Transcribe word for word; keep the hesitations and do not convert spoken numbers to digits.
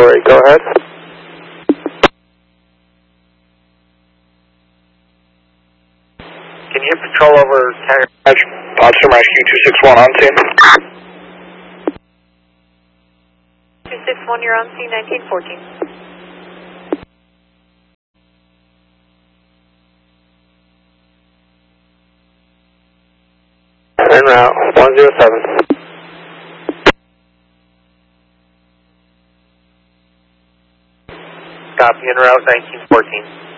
four eight, go ahead. Can you get patrol over Tiger? Potsdam Rescue two six one on scene. two six one, you're on scene, nineteen fourteen. En route, one zero seven. Copy, en route, nineteen fourteen.